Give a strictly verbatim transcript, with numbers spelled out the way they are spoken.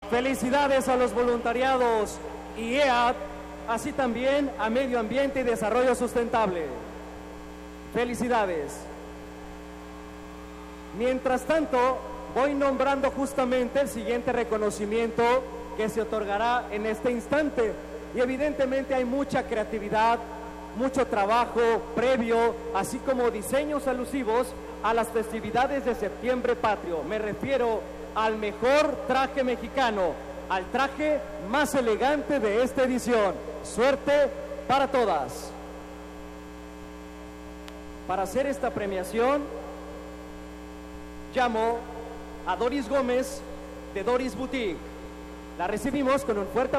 Felicidades a los voluntariados I E A D, así también a Medio Ambiente y Desarrollo Sustentable. Felicidades. Mientras tanto, voy nombrando justamente el siguiente reconocimiento que se otorgará en este instante. Y evidentemente hay mucha creatividad, mucho trabajo previo, así como diseños alusivos a las festividades de Septiembre Patrio. Me refiero al mejor traje mexicano, al traje más elegante de esta edición. Suerte para todas. Para hacer esta premiación, llamo a Doris Gómez de Doris Boutique. La recibimos con un fuerte